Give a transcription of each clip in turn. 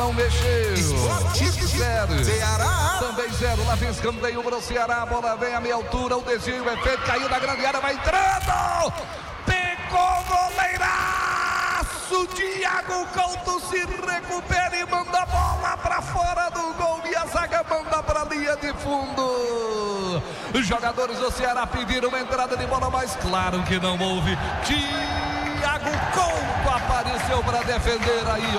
não mexeu. 0. Ceará. Também 0. Lá vem escanteio para o Ceará. A bola vem a meia altura. O desvio é feito. Caiu na grande área. Vai entrando. Pegou goleiraço. Thiago Couto se recupera e manda a bola para fora do gol. E a zaga manda para a linha de fundo. Os jogadores do Ceará pediram uma entrada de bola, mas claro que não houve. Thiago Couto apareceu para defender aí,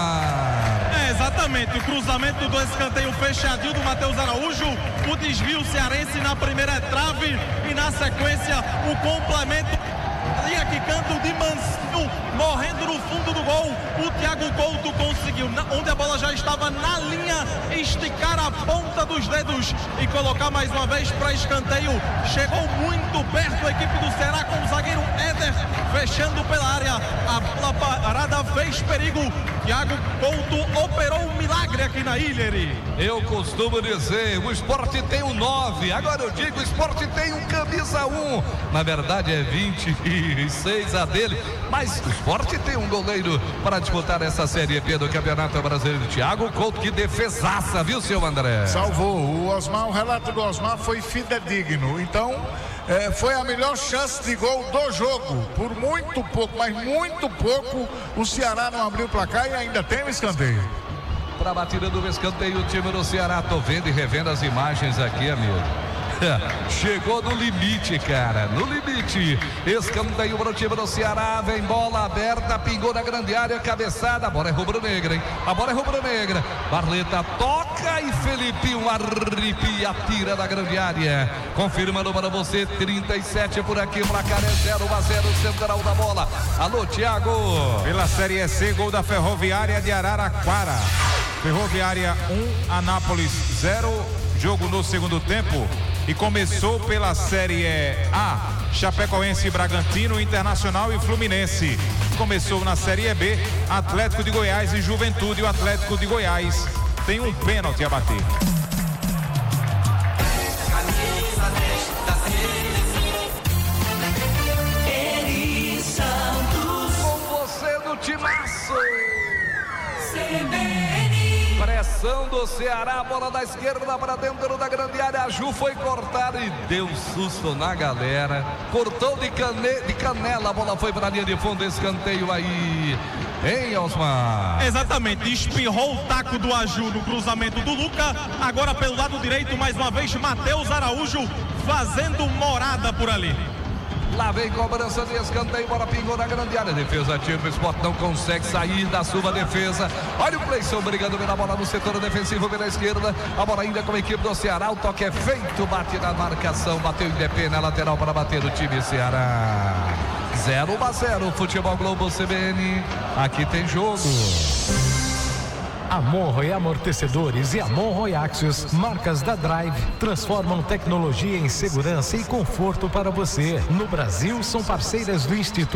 Osmar. Exatamente, o cruzamento do escanteio fechadinho do Matheus Araújo, o desvio cearense na primeira trave e na sequência o complemento. Linha quicando de Mancinho, morrendo no fundo do gol. O Thiago Couto conseguiu, onde a bola já estava na linha, esticar a ponta dos dedos e colocar mais uma vez para escanteio. Chegou muito perto a equipe do Ceará com o zagueiro Éder fechando pela área. A bola parada fez perigo. Thiago Couto operou um milagre aqui na ilha, Eri. Eu costumo dizer, o Sport tem um 9. Agora eu digo, o Sport tem um camisa 1. Na verdade é 26 a dele. Mas o Sport tem um goleiro para disputar essa Série B do Campeonato Brasileiro. Thiago Couto, que defesaça, viu, seu André? Salvou. O relato do Osmar foi fidedigno. Então, foi a melhor chance de gol do jogo. Por muito pouco, mas muito pouco, o Ceará não abriu o placar e ainda tem um escanteio. Para a batida do escanteio, o time do Ceará. Tô vendo e revendo as imagens aqui, amigo. Chegou no limite, cara, no limite. Escanteio para o time do Ceará. Vem bola aberta, pingou na grande área, cabeçada. A bola é rubro-negra, hein? A bola é rubro-negra. Barleta toca e Felipinho arrepia, tira da grande área. Confirmando para você, 37 por aqui, placar é 0-0, central da bola. Alô, Thiago. Pela Série C, gol da Ferroviária de Araraquara. Ferroviária 1, Anápolis 0. Jogo no segundo tempo. E começou pela Série A, Chapecoense, Bragantino, Internacional e Fluminense. Começou na Série B, Atlético de Goiás e Juventude. O Atlético de Goiás tem um pênalti a bater. Eri Santos. Com você no timaço. CBN. Pressão do Ceará, bola da esquerda para dentro da grande área. A Ju foi cortar e deu susto na galera. Cortou de canela, a bola foi para a linha de fundo. Escanteio aí, hein, Osmar? Exatamente, espirrou o taco do Aju no cruzamento do Luca. Agora pelo lado direito, mais uma vez, Matheus Araújo fazendo morada por ali. Lá vem cobrança de escanteio, bola pingou na grande área. Defesa ativa, o Sport não consegue sair da sua defesa. Olha o Cleison brigando pela bola no setor defensivo pela esquerda. A bola ainda com a equipe do Ceará. O toque é feito, bate na marcação, bateu em DP na lateral para bater o time Ceará. 0-0, Futebol Globo CBN. Aqui tem jogo. Amon e Amortecedores e Amon Axis, marcas da Drive, transformam tecnologia em segurança e conforto para você. No Brasil, são parceiras do Instituto